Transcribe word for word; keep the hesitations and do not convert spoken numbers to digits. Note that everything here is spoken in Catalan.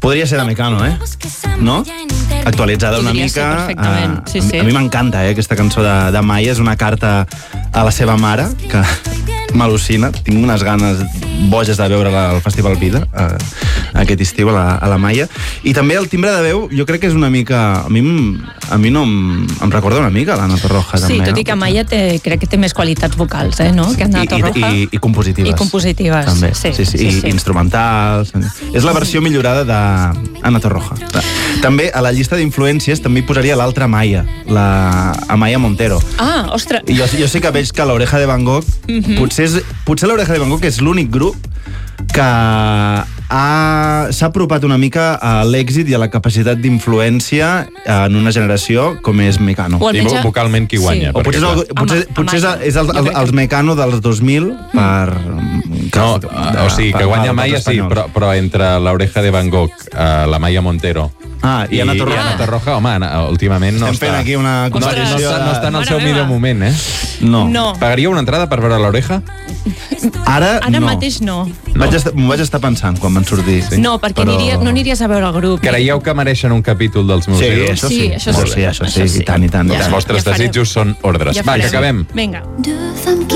Podria ser de Mecano, eh? No? Actualitzada una Podria mica. ser perfectament, sí, sí. A, a mi m'encanta, eh, aquesta cançó de, de Maia. És una carta a la seva mare, que m'al·lucina. Tinc unes ganes boges de veure-la al Festival Vida, eh, aquest estiu, a la, a la Maia. I també el timbre de veu, jo crec que és una mica... A mi, a mi no em, em recorda una mica l'Anna Torroja, sí, també. tot no? i que Maia té, crec que té més qualitats vocals, eh, no? Que Anna I, Torroja. i, i, i compositives. I compositives, també. sí, sí, sí, sí, i sí. instrumentals. És la versió millorada d'Anna Torroja. També a la llista d'influències també hi posaria l'altra Maia, la Amaya Montero. Ah, ostres. I jo, jo sé que veig que l'Oreja de Van Gogh, mm-hmm. potser, és, potser l'Oreja de Van Gogh és l'únic grup que s'ha apropat una mica a l'èxit i a la capacitat d'influència en una generació com és Mecano. I vocalment qui guanya. Sí. O potser, és, el, potser, Ama, potser és, el, és el, el, els Mecano dels dos mil per... No, o sigui, que guanya Maia sí, però, però entre l'Oreja de Van Gogh, uh, la Maia Montero ah, i, i, Anna Torroja. i Anna Torroja, home, últimament no Estem està... fent aquí una no, no, està, no està en el seu millor moment, eh? No. no. Pagaria una entrada per veure l'Oreja? Ara, Ara no. mateix no. M'ho vaig, estar, vaig estar pensant quan van sortir. Sí. No, perquè però... aniria, no aniries a veure el grup. Creieu que mereixen un capítol dels meus sí, ídols? això sí. Sí, això sí. Sí, això sí, Això sí. i tant, i tant. Ja, Els vostres ja desitjos són ordres. Ja Va, que acabem. Vinga.